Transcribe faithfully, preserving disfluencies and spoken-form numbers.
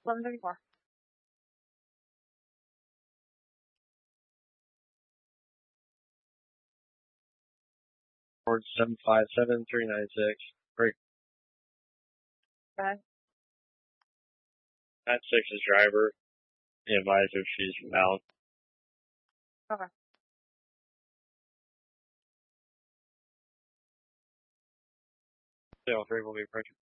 eleven thirty-four. Ford seven five seven three nine six. Break. Okay. At six is driver. The advisor, she's out. Okay. Tail three will be approaching.